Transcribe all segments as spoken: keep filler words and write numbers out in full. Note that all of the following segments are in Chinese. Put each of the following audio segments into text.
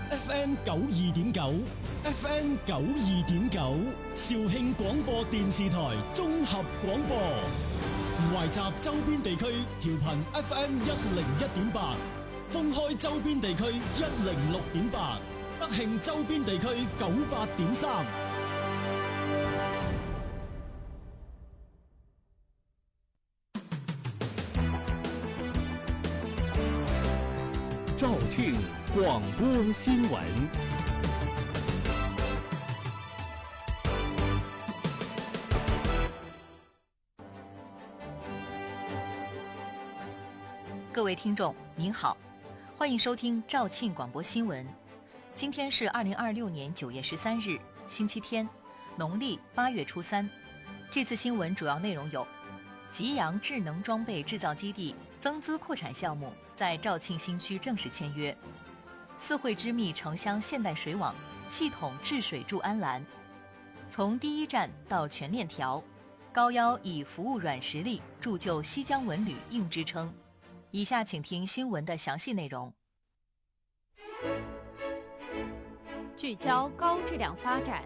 F M 九二點九 ，F M 九二點九，肇慶廣播電視台綜合廣播，懷集周邊地區調頻 F M 一零一點八，封開周邊地區一零六點八，德慶周邊地區九八點三。 肇慶廣播新聞。 各位听众您好，欢迎收听肇庆广播新闻。今天是二零二六年九月十三日，星期天，农历八月初三。这次新闻主要内容有：吉阳智能装备制造基地增资扩产项目在肇庆新区正式签约；四惠之密城乡现代水网系统治水助安澜；从第一站到全链条，高腰以服务软实力铸就西江文旅硬支撑。以下请听新闻的详细内容。 聚焦高质量发展。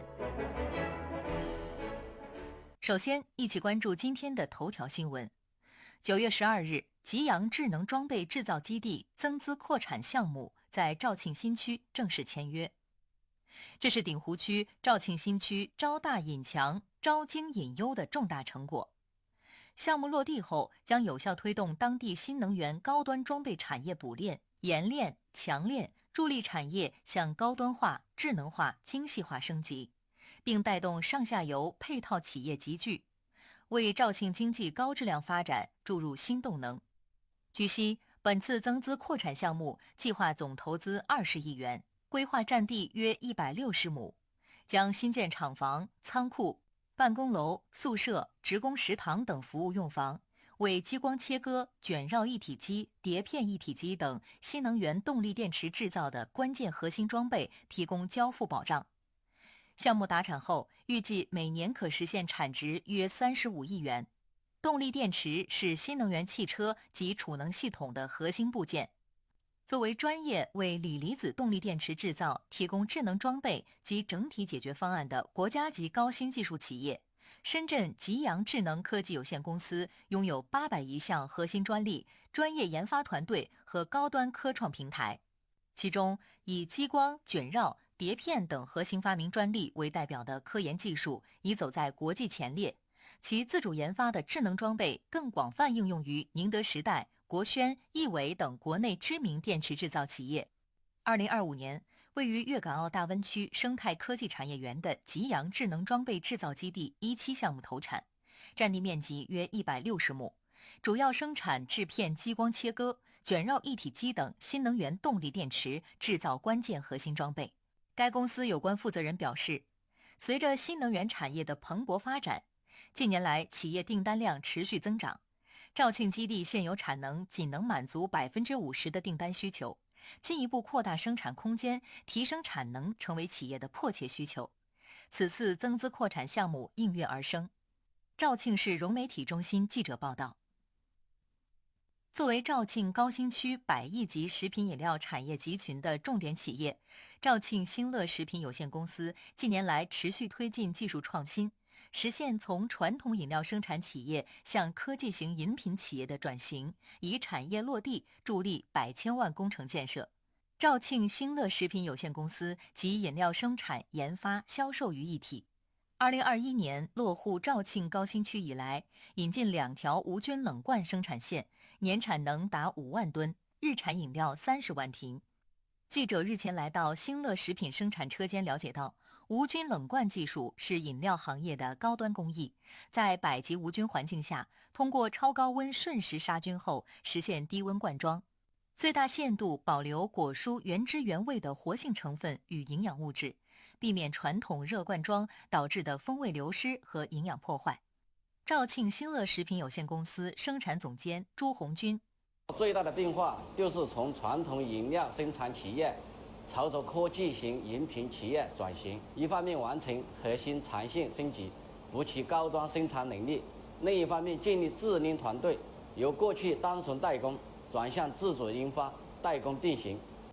首先，一起关注今天的头条新闻。九月十二日，吉阳智能装备制造基地增资扩产项目在肇庆新区正式签约。这是鼎湖区肇庆新区招大引强、招精引优的重大成果。项目落地后，将有效推动当地新能源高端装备产业补链、冶炼、强链，助力产业向高端化、智能化、精细化升级，并带动上下游配套企业集聚，为肇庆经济高质量发展注入新动能。据悉，本次增资扩产项目计划总投资二十亿元，规划占地约一百六十亩，将新建厂房、仓库、办公楼、宿舍、职工食堂等服务用房，为激光切割、卷绕一体机、碟片一体机等新能源动力电池制造的关键核心装备提供交付保障。项目达产后，预计每年可实现产值约三十五亿元。动力电池是新能源汽车及储能系统的核心部件。作为专业为锂离子动力电池制造提供智能装备及整体解决方案的国家级高新技术企业，深圳吉阳智能科技有限公司拥有八百余项核心专利、专业研发团队和高端科创平台。其中，以激光、卷绕、碟片等核心发明专利为代表的科研技术已走在国际前列，其自主研发的智能装备更广泛应用于宁德时代、国轩、易伟等国内知名电池制造企业。二零二五年，位于粤港澳大湾区生态科技产业园的吉阳智能装备制造基地一期项目投产，占地面积约一百六十亩，主要生产制片激光切割、卷绕一体机等新能源动力电池制造关键核心装备。该公司有关负责人表示，随着新能源产业的蓬勃发展，近年来企业订单量持续增长，肇庆基地现有产能仅能满足 百分之五十 的订单需求，进一步扩大生产空间，提升产能成为企业的迫切需求。此次增资扩产项目应运而生。肇庆市融媒体中心记者报道。作为肇庆高新区百亿级食品饮料产业集群的重点企业，肇庆兴乐食品有限公司近年来持续推进技术创新，实现从传统饮料生产企业向科技型饮品企业的转型，以产业落地助力百千万工程建设。肇庆兴乐食品有限公司集饮料生产、研发、销售于一体。二零二一年落户肇庆高新区以来，引进两条无菌冷罐生产线，年产能达五万吨，日产饮料三十万瓶。记者日前来到兴乐食品生产车间了解到，无菌冷罐技术是饮料行业的高端工艺，在百级无菌环境下，通过超高温瞬时杀菌后，实现低温灌装，最大限度保留果蔬原汁原味的活性成分与营养物质，避免传统热灌装导致的风味流失和营养破坏。肇庆兴乐食品有限公司生产总监朱红军， 最大的变化就是从传统饮料生产企业朝着科技型饮品企业转型，一方面完成核心产线升级，补齐高端生产能力；另一方面建立自营团队，由过去单纯代工转向自主研发、代工并行。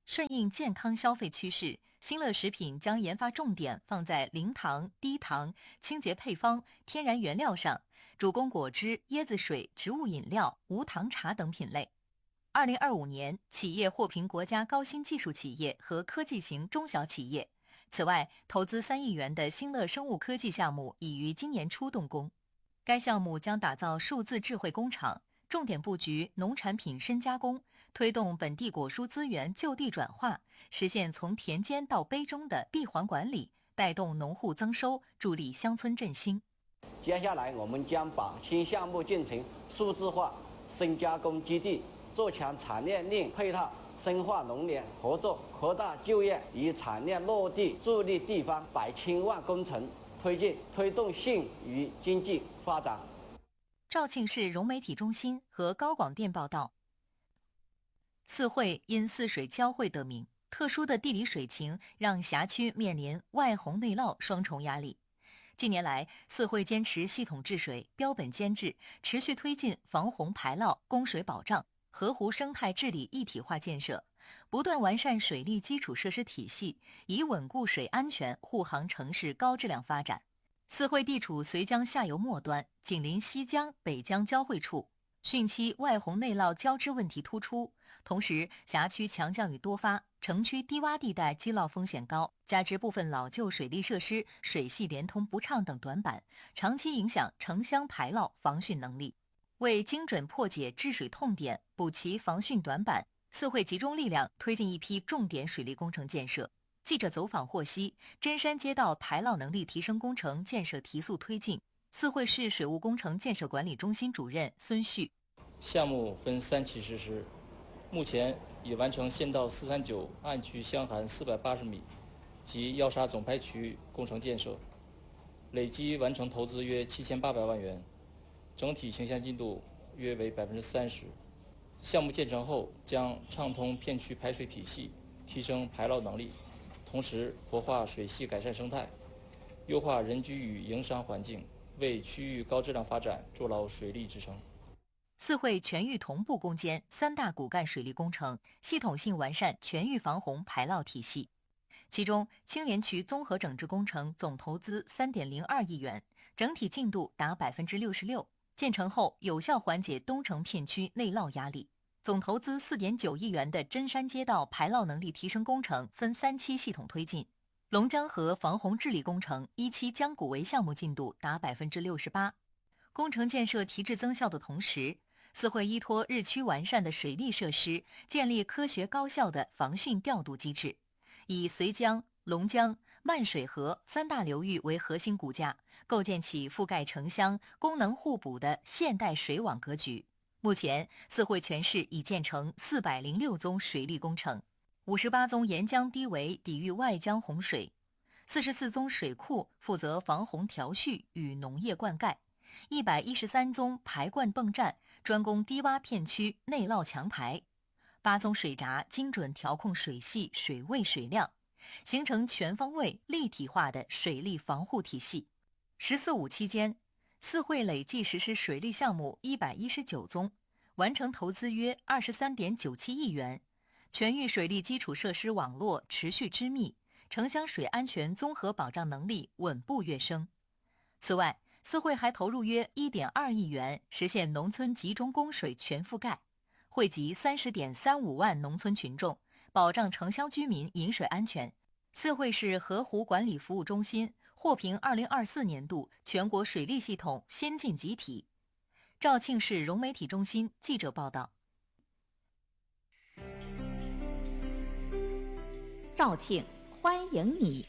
顺应健康消费趋势，新乐食品将研发重点放在零糖、低糖、清洁配方、天然原料上，主攻果汁、椰子水、植物饮料、无糖茶等品类。二零二五年，企业获评国家高新技术企业和科技型中小企业。此外，投资三亿元的新乐生物科技项目已于今年初动工。该项目将打造数字智慧工厂，重点布局农产品深加工，推动本地果蔬资源就地转化，实现从田间到杯中的闭环管理，带动农户增收，助力乡村振兴。 接下来，我们将把新项目进行数字化、深加工基地，做强产业链配套，深化农联合作，扩大就业，以产业落地，助力地方百千万工程推进，推动县域经济发展。 肇庆市融媒体中心和高广电报道，四会因泗水交汇得名，特殊的地理水情让辖区面临外洪内涝双重压力。近年来，四会坚持系统治水、标本监制，持续推进防洪排涝、供水保障、河湖生态治理一体化建设，不断完善水利基础设施体系，以稳固水安全护航城市高质量发展。四会地处绥江下游末端，紧邻西江、北江交汇处，汛期外洪内涝交织问题突出，同时辖区强降雨多发，城区低洼地带积涝风险高，加之部分老旧水利设施水系连通不畅等短板，长期影响城乡排涝防汛能力。为精准破解治水痛点，补齐防汛短板，四会集中力量推进一批重点水利工程建设。记者走访获悉，真山街道排涝能力提升工程建设提速推进。四会市水务工程建设管理中心主任孙旭： 项目分三期实施，目前已完成县道四三九岸区箱涵四百八十米及药沙总排渠工程建设，累计完成投资约七千八百万元，整体形象进度约为百分之三十。项目建成后，将畅通片区排水体系，提升排涝能力，同时活化水系，改善生态，优化人居与营商环境，为区域高质量发展筑牢水利支撑。 四会全域同步攻坚三大骨干水利工程，系统性完善全域防洪排涝体系。其中，青莲渠综合整治工程总投资三点零二亿元，整体进度达百分之六十六，建成后有效缓解东城片区内涝压力。总投资四点九亿元的真山街道排涝能力提升工程分三期系统推进。龙江河防洪治理工程一期江古围项目进度达百分之六十八。工程建设提质增效的同时，四会依托日趋完善的水利设施，建立科学高效的防汛调度机制，以绥江、龙江、漫水河三大流域为核心骨架，构建起覆盖城乡、功能互补的现代水网格局。目前，四会全市已建成四百零六宗水利工程，五十八宗沿江堤围抵御外江洪水，四十四宗水库负责防洪调蓄与农业灌溉，一百一十三宗排灌泵站专攻低洼片区内涝强排，八宗水闸精准调控水系、水位、水量，形成全方位立体化的水利防护体系。十四五期间，四会累计实施水利项目一百一十九宗，完成投资约二十三点九七亿元，全域水利基础设施网络持续织密，城乡水安全综合保障能力稳步跃升。此外，四会还投入约一点二亿元，实现农村集中供水全覆盖，惠及三十点三五万农村群众，保障城乡居民饮水安全。四会市河湖管理服务中心获评二零二四年度全国水利系统先进集体。肇庆市融媒体中心记者报道。 肇庆，欢迎你！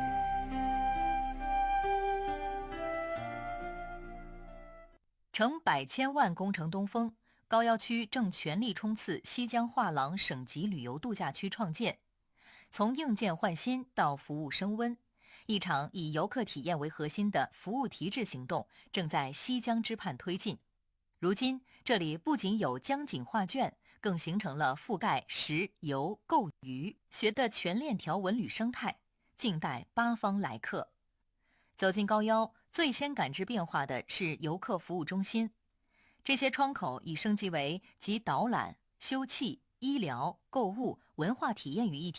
乘百千万工程东风，高要区正全力冲刺西江画廊省级旅游度假区创建。从硬件换新到服务升温，一场以游客体验为核心的服务提质行动正在西江之畔推进。如今，这里不仅有江景画卷，更形成了覆盖食游购娱学的全链条文旅生态，静待八方来客。走进高腰，最先感知变化的是游客服务中心，这些窗口已升级为集导览、休憩、 医疗、购物、文化体验于一体。